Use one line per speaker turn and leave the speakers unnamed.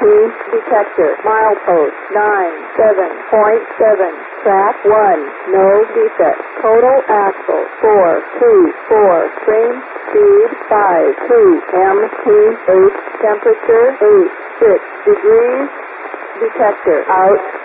detector. Milepost 97.7. Track 1. No defect. Total axle 424. Train speed 52 mph. Temperature 86 degrees. Detector out.